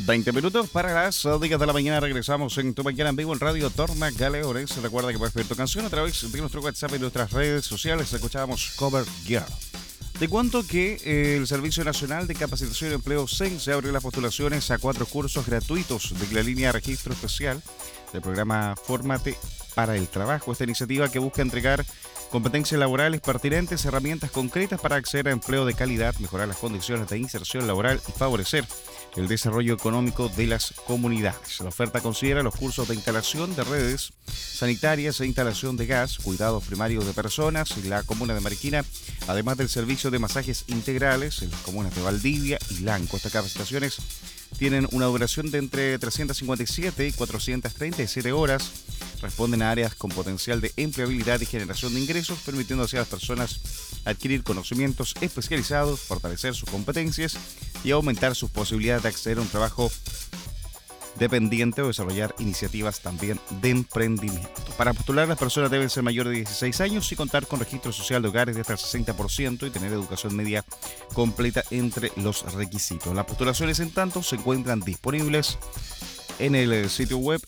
20 minutos para las 10 de la mañana. Regresamos en Tu Mañana en Vivo en Radio Torna Galeones. Recuerda que puedes pedir tu canción a través de nuestro WhatsApp y nuestras redes sociales. Escuchábamos Cover Girl. Te cuento que el Servicio Nacional de Capacitación y Empleo SENSE abre las postulaciones a 4 cursos gratuitos de la línea de registro especial del programa Fórmate para el Trabajo. Esta iniciativa que busca entregar competencias laborales pertinentes, herramientas concretas para acceder a empleo de calidad, mejorar las condiciones de inserción laboral y favorecer el desarrollo económico de las comunidades. La oferta considera los cursos de instalación de redes sanitarias e instalación de gas, cuidados primarios de personas en la comuna de Mariquina, además del servicio de masajes integrales en las comunas de Valdivia y Lanco. Estas capacitaciones tienen una duración de entre 357 y 437 horas. Responden a áreas con potencial de empleabilidad y generación de ingresos, permitiendo así a las personas adquirir conocimientos especializados, fortalecer sus competencias y aumentar sus posibilidades de acceder a un trabajo dependiente o desarrollar iniciativas también de emprendimiento. Para postular, las personas deben ser mayores de 16 años y contar con registro social de hogares de hasta el 60% y tener educación media completa entre los requisitos. Las postulaciones, en tanto, se encuentran disponibles en el sitio web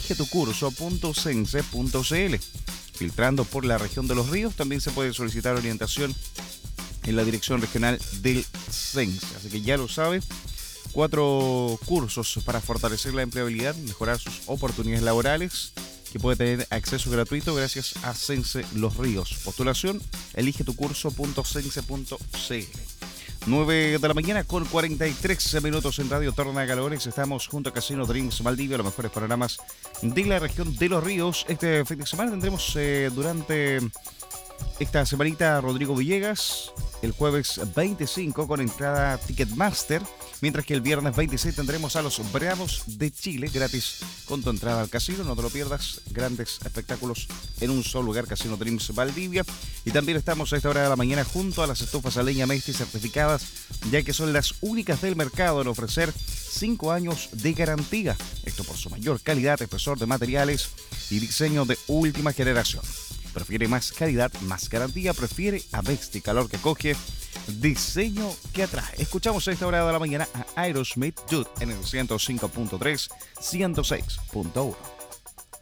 eligetucurso.sense.cl. Filtrando por la región de Los Ríos, también se puede solicitar orientación en la dirección regional del SENSE. Así que ya lo sabe, 4 cursos para fortalecer la empleabilidad, mejorar sus oportunidades laborales, que puede tener acceso gratuito gracias a SENSE Los Ríos. Postulación, eligetucurso.sense.cl. 9 de la mañana con 43 minutos en Radio Torna Galeones. Estamos junto a Casino Dreams Valdivia, los mejores panoramas de la región de Los Ríos. Este fin de semana tendremos durante esta semanita a Rodrigo Villegas, el jueves 25 con entrada Ticketmaster, mientras que el viernes 26 tendremos a los Bravos de Chile gratis con tu entrada al casino. No te lo pierdas, grandes espectáculos en un solo lugar, Casino Dreams Valdivia. Y también estamos a esta hora de la mañana junto a las estufas a leña Mestre certificadas, ya que son las únicas del mercado en ofrecer 5 años de garantía. Esto por su mayor calidad, espesor de materiales y diseño de última generación. Prefiere más calidad, más garantía, prefiere Avexti, calor que coge, diseño que atrae. Escuchamos a esta hora de la mañana a Aerosmith Dude en el 105.3, 106.1.